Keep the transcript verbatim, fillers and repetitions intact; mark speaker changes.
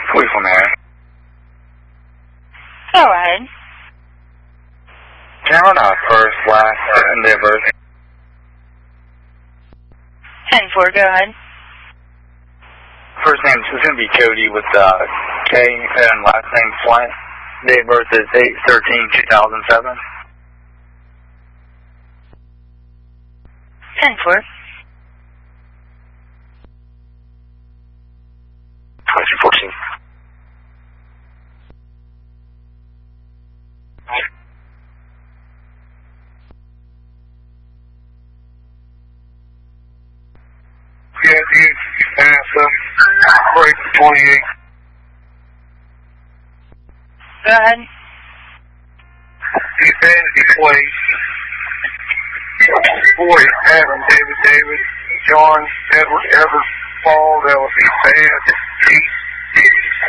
Speaker 1: Cleveland area.
Speaker 2: Go ahead.
Speaker 1: Can I run a first, last, and day of birth?
Speaker 2: ten four, go ahead.
Speaker 1: First name is going to be Cody with uh, K, and last name Flint. Day of birth is eight thirteen two thousand seven.
Speaker 2: ten four.
Speaker 1: twenty fourteen.
Speaker 3: Yeah, dude, NASA, break twenty-eight.
Speaker 2: Go ahead.
Speaker 3: Insanity place. Boy, Adam, David, David, John, Edward, Edward, Paul, that would be bad. Keith,